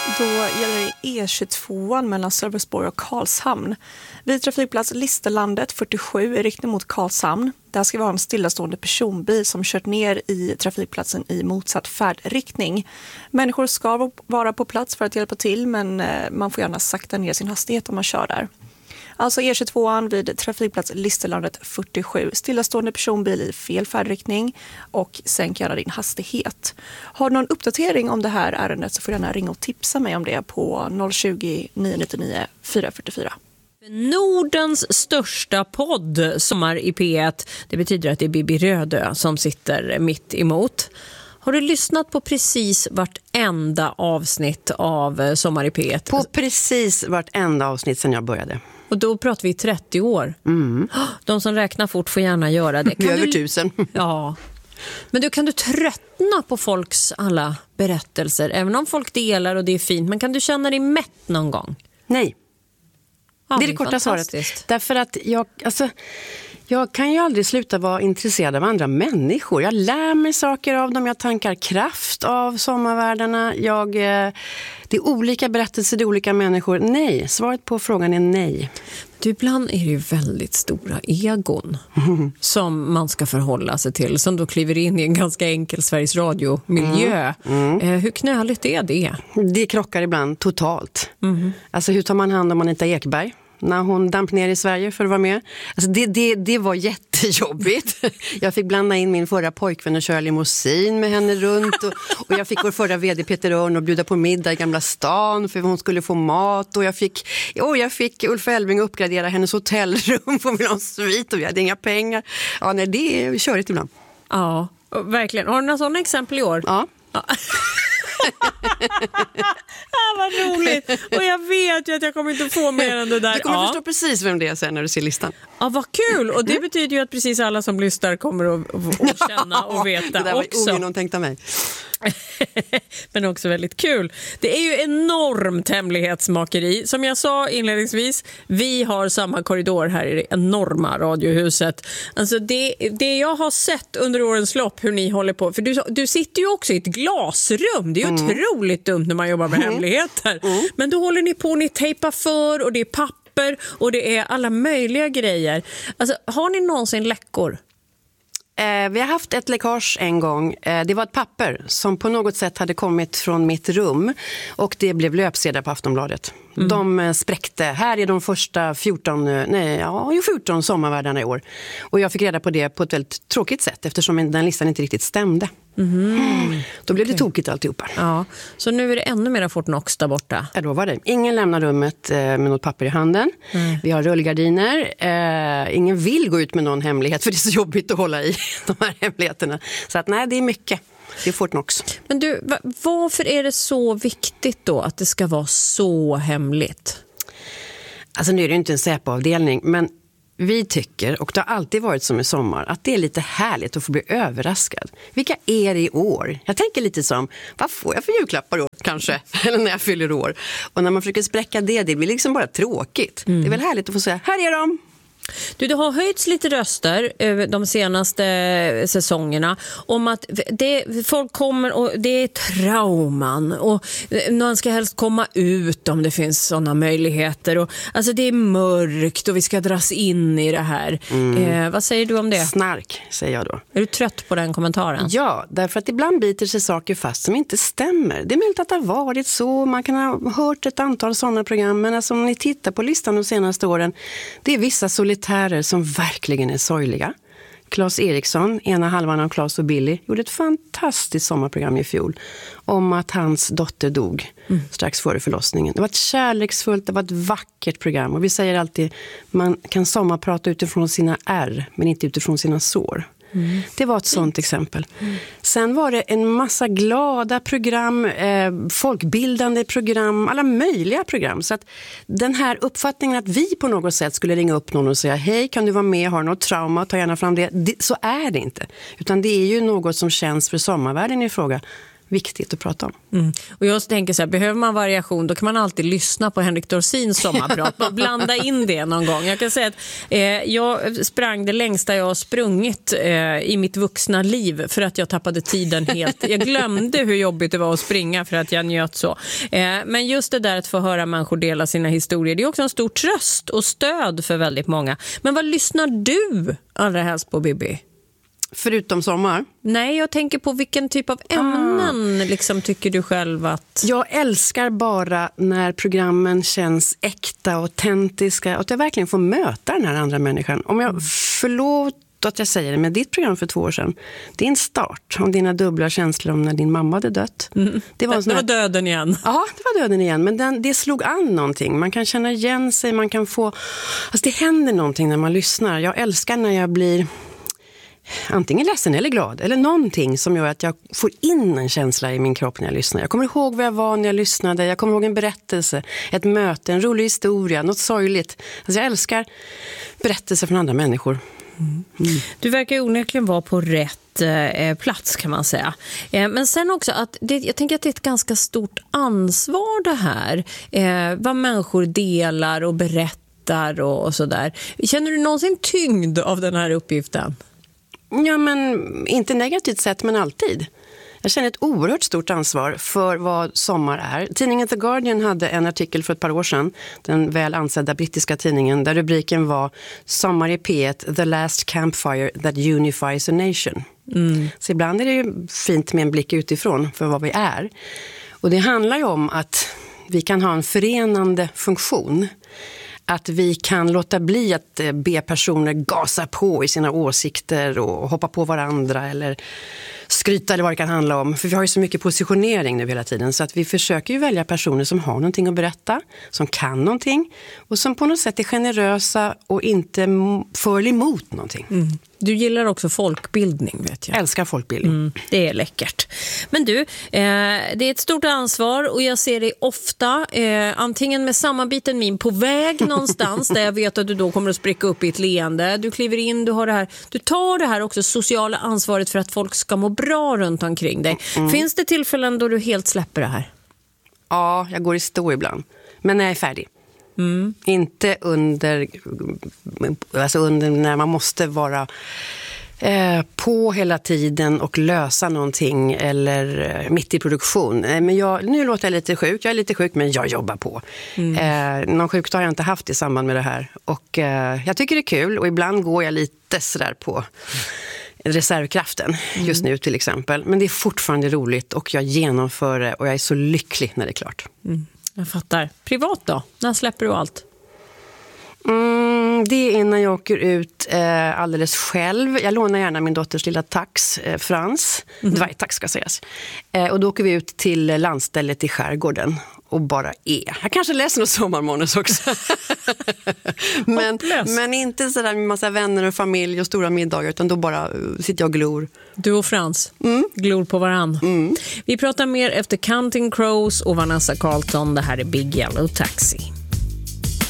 Då gäller det E22 mellan Sölvesborg och Karlshamn. Vid trafikplats Listerlandet 47 i riktning mot Karlshamn. Där ska vi ha en stillastående personbil som kört ner i trafikplatsen i motsatt färdriktning. Människor ska vara på plats för att hjälpa till, men man får gärna sakta ner sin hastighet om man kör där. Alltså E22 vid trafikplats Listerlandet 47. Stillastående personbil i fel färdriktning och sänk gärna din hastighet. Har du någon uppdatering om det här ärendet så får du gärna ringa och tipsa mig om det på 020 999 444. Nordens största podd, Sommar i P1. Det betyder att det är Bibi Rödö som sitter mitt emot. Har du lyssnat på precis vartenda avsnitt av Sommar i P1? På precis vartenda avsnitt sedan jag började. Och då pratar vi 30 år. Mm. De som räknar fort får gärna göra det. Över 1000. Ja. Men kan du tröttna på folks alla berättelser? Även om folk delar och det är fint. Men kan du känna dig mätt någon gång? Nej. Ja, det är det korta svaret. Därför att jag kan ju aldrig sluta vara intresserad av andra människor. Jag lär mig saker av dem. Jag tankar kraft av sommarvärdarna. Det är olika berättelser, det är olika människor. Nej, svaret på frågan är nej. Ibland är det ju väldigt stora egon som man ska förhålla sig till. Som då kliver in i en ganska enkel Sveriges Radio-miljö. Hur knöligt är det? Det krockar ibland totalt. Alltså hur tar man hand om Anita Ekberg när hon damp ner i Sverige för att vara med? Alltså det var jättejobbigt. Jag fick blanda in min förra pojkvän och köra limousin med henne runt. Och jag fick vår förra vd Peter Örn och bjuda på middag i Gamla stan för hon skulle få mat. Och jag fick Ulf Elving uppgradera hennes hotellrum för att vilja ha en svit och vi hade inga pengar. Ja, nej, det är körigt ibland. Ja, verkligen. Har du några sådana exempel i år? Ja. Vad roligt. Och jag vet ju att jag kommer inte att få mer än det där. Du kommer förstå precis vem det är sen när du ser listan. Ja, vad kul. Och det betyder ju att precis alla som lyssnar kommer att känna och veta också. Det där var ogenomtänkt av mig. Men också väldigt kul. Det är ju enormt hemlighetsmakeri. Som jag sa inledningsvis, vi har samma korridor här i det enorma radiohuset. Alltså det jag har sett under årens lopp hur ni håller på, för du sitter ju också i ett glasrum. Det är ju otroligt dumt när man jobbar med hemligheter. Men då håller ni på, ni tejpar för och det är papper och det är alla möjliga grejer. Alltså, har ni någonsin läckor? Vi har haft ett läckage en gång. Det var ett papper som på något sätt hade kommit från mitt rum och det blev löpsedlar på Aftonbladet. De spräckte. Här är de första 14 sommarvärdarna i år. Och jag fick reda på det på ett väldigt tråkigt sätt eftersom den listan inte riktigt stämde. Då blev det tokigt alltihopa. Ja, så nu är det ännu mer Fortnox där borta. Ja, då var det. Ingen lämnar rummet med något papper i handen. Vi har rullgardiner. Ingen vill gå ut med någon hemlighet för det är så jobbigt att hålla i de här hemligheterna. Så att nej, det är mycket. Det är Fortnox. Men du, varför är det så viktigt då att det ska vara så hemligt? Alltså nu är det inte en Säpo-avdelning, men vi tycker, och det har alltid varit som i sommar, att det är lite härligt att få bli överraskad. Vilka är det i år? Jag tänker lite som, vad får jag för julklappar då kanske? Eller när jag fyller år. Och när man försöker spräcka det blir liksom bara tråkigt. Det är väl härligt att få säga, här är de! Det har höjts lite röster de senaste säsongerna om att folk kommer och det är trauman och man ska helst komma ut om det finns sådana möjligheter och alltså det är mörkt och vi ska dras in i det här. Vad säger du om det? Snark, säger jag då. Är du trött på den kommentaren? Ja, därför att ibland biter sig saker fast som inte stämmer. Det är möjligt att det har varit så, man kan ha hört ett antal sådana program, men alltså om ni tittar på listan de senaste åren, det är vissa solitärer som verkligen är sorgliga. Claes Eriksson, ena halvan av Claes och Billy, gjorde ett fantastiskt sommarprogram i fjol om att hans dotter dog strax före förlossningen. Det var ett kärleksfullt, det var ett vackert program. Och vi säger alltid, man kan sommarprata utifrån sina ärr, men inte utifrån sina sår. Det var ett sånt exempel. Sen var det en massa glada program, folkbildande program, alla möjliga program. Så att den här uppfattningen att vi på något sätt skulle ringa upp någon och säga hej, kan du vara med, har något trauma, ta gärna fram det. Så är det inte. Utan det är ju något som känns för sommarvärlden i fråga viktigt att prata om. Och jag tänker så här, behöver man variation då kan man alltid lyssna på Henrik Dorsins sommarprat och blanda in det någon gång. Jag kan säga att jag sprang det längsta jag har sprungit i mitt vuxna liv för att jag tappade tiden helt. Jag glömde hur jobbigt det var att springa för att jag njöt så. Men just det där att få höra människor dela sina historier, det är också en stor tröst och stöd för väldigt många. Men vad lyssnar du allra helst på, Bibi? Förutom sommar? Nej, jag tänker på vilken typ av ämnen liksom, tycker du själv att... Jag älskar bara när programmen känns äkta och autentiska och att jag verkligen får möta den här andra människan. Om jag förlåt att jag säger det, med ditt program för 2 år sedan, din start om dina dubbla känslor om när din mamma hade dött. Det var döden igen. Ja, det var döden igen, men det slog an någonting. Man kan känna igen sig, man kan få... Alltså det händer någonting när man lyssnar. Jag älskar när jag blir... antingen ledsen eller glad, eller någonting som gör att jag får in en känsla i min kropp när jag lyssnar. Jag kommer ihåg vad jag var när jag lyssnade, jag kommer ihåg en berättelse, ett möte, en rolig historia, något sorgligt. Alltså jag älskar berättelser från andra människor. Du verkar ju onekligen vara på rätt plats, kan man säga. Men sen också att jag tänker att det är ett ganska stort ansvar det här. Vad människor delar och berättar och sådär. Känner du någonsin tyngd av den här uppgiften? Ja, men inte negativt sett, men alltid. Jag känner ett oerhört stort ansvar för vad sommar är. Tidningen The Guardian hade en artikel för ett par år sedan, den väl ansedda brittiska tidningen, där rubriken var Sommar i P1, the last campfire that unifies a nation. Så ibland är det ju fint med en blick utifrån för vad vi är. Och det handlar ju om att vi kan ha en förenande funktion. Att vi kan låta bli att be personer gasa på i sina åsikter och hoppa på varandra eller skryta eller vad det kan handla om. För vi har ju så mycket positionering nu hela tiden, så att vi försöker ju välja personer som har någonting att berätta, som kan någonting och som på något sätt är generösa och inte för emot någonting. Du gillar också folkbildning, vet jag. Älskar folkbildning. Det är läckert. Men du, det är ett stort ansvar och jag ser dig ofta antingen med sammanbiten min på väg någonstans där jag vet att du då kommer att spricka upp i ett leende. Du kliver in, du har det här. Du tar det här också sociala ansvaret för att folk ska må bra runt omkring dig. Finns det tillfällen då du helt släpper det här? Ja, jag går i stå ibland. Men när jag är färdig. Inte under när man måste vara på hela tiden och lösa någonting eller mitt i produktion. Men nu låter jag lite sjuk. Jag är lite sjuk, men jag jobbar på. Någon sjukdag har jag inte haft i samband med det här. Och jag tycker det är kul och ibland går jag lite sådär på reservkraften just nu till exempel. Men det är fortfarande roligt och jag genomför det och jag är så lycklig när det är klart. Jag fattar. Privat då? När släpper du allt? Det är när jag åker ut alldeles själv. Jag lånar gärna min dotters lilla tax, Frans. Dvärgtax ska sägas. Och då åker vi ut till landstället i skärgården och bara är. Jag kanske läser något sommarmånus också. men inte sådär med massa vänner och familj och stora middagar, utan då bara sitter jag och glor. Du och Frans glor på varann. Vi pratar mer efter Counting Crows och Vanessa Carlton. Det här är Big Yellow Taxi.